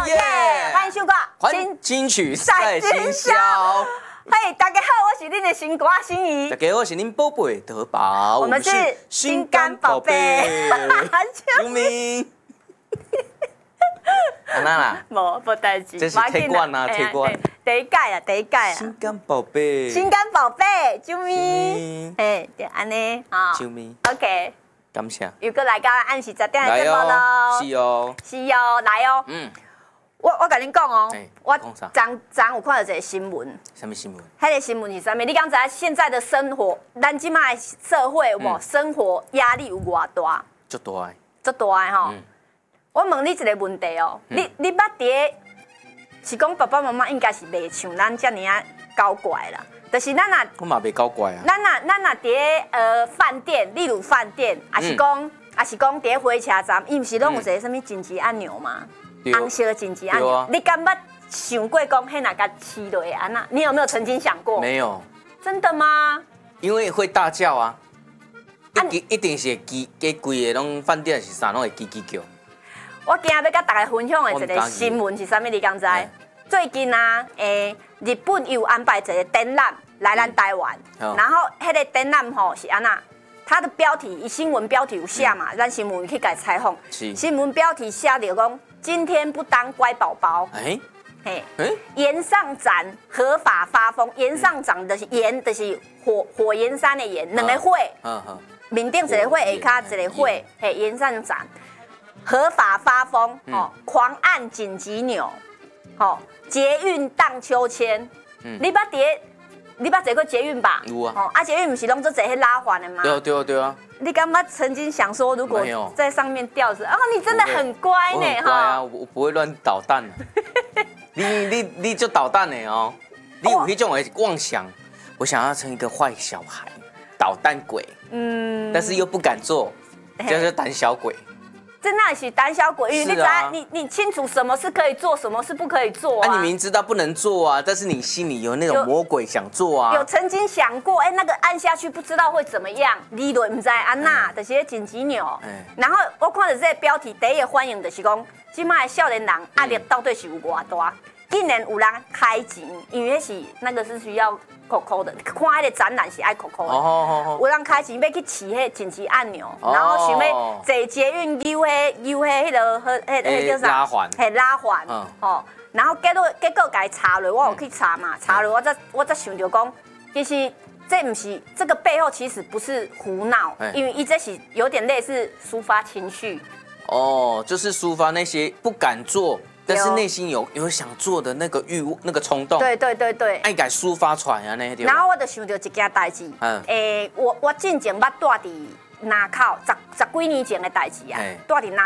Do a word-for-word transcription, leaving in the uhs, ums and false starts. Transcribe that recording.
耶！欢迎收看金金曲赛金宵。 嘿，大家好，我是恁的新歌心仪。 大家好，我是恁宝贝德宝。 我们是心肝宝贝。 救命！安那啦？ 无无代志。 这是铁罐啊，铁罐。 第一届啊，第一届啊。 心肝宝贝。 心肝宝贝，救命！哎，就安尼啊。 救命 ！OK。 感谢。 又过来到按时十点的节目咯。 是哦。 是哦，来哦。嗯。我我甲恁讲哦，我昨昨有看到一个新闻。 什么新闻？ 迄个新闻是啥物？你刚才现在的生活，咱即卖社会有无生活压力有偌大？ 足大诶。 足大诶吼！我问你一个问题哦，你你捌伫是讲爸爸妈妈应该是袂像咱遮尔啊搞怪啦，就是咱若我嘛袂搞怪啊。 咱若咱若伫呃饭店，例如饭店，还是讲还是讲伫火车站，伊毋是拢有一个什物紧急按钮吗？红色的紧急按钮，你敢捌想过讲迄哪个吃落安那？你有没有曾经想过？ 没有。 真的吗？ 因为会大叫啊，一一定是叽给规个拢饭店是啥拢会叽叽叫。 我今日要甲大家分享的一个新闻是啥物？你敢知？最近啊，诶，日本有安排一个展览来咱台湾，然后迄个展览吼是安那？它的标题，以新闻标题有写嘛？咱新闻去甲采访。新闻标题写着讲。今天不当乖宝宝，哎，嘿，岩上展合法发疯，岩上展的是岩，就是火火焰山的岩，两个火，面顶一个火，下骹一个火，嘿，岩上展合法发疯，哦，狂按紧急钮，哦，捷运荡秋千，你捌伫？你捌坐过捷运吧？ 有啊。 哦，啊，捷运不是拢做坐迄拉环的吗？ 对啊，对啊，对啊。 你敢不曾经想说，如果在上面吊着，哦，你真的很乖呢， 哈。乖啊，我不会乱捣蛋的。你你你就捣蛋呢哦，你有那种的妄想，我想要成一个坏小孩，捣蛋鬼，嗯，但是又不敢做，这就是胆小鬼。 真的是胆小鬼，因为你知你你清楚什么是可以做，什么是不可以做啊？ 啊，你明知道不能做啊，但是你心里有那种魔鬼想做啊。 有曾经想过，哎，那个按下去不知道会怎么样，理论不知安那，就是紧急钮。然后我看到这个标题，第一个反应就是讲，今麦少年人压力到底是有偌大？竟然有人开钱，因为是那个是需要扣扣的，看那个展览是爱扣扣的。哦有人开钱要去试迄紧急按钮，然后想要坐捷运悠迄悠迄迄个迄迄叫啥？ 拉环。 嘿拉环。哦，然后结果结果该查了，我有去查嘛，查了我才我才想着讲，其实这不是这个背后其实不是胡闹，因为伊这是有点类似抒发情绪。 哦，就是抒发那些不敢做。但是内心有有想做的那个欲那个冲动， 对对对对， 爱敢抒发出来啊那些。 然后我就想到一件代志，嗯，诶，我我进前捌住伫南口十十几年前的代志啊，住伫南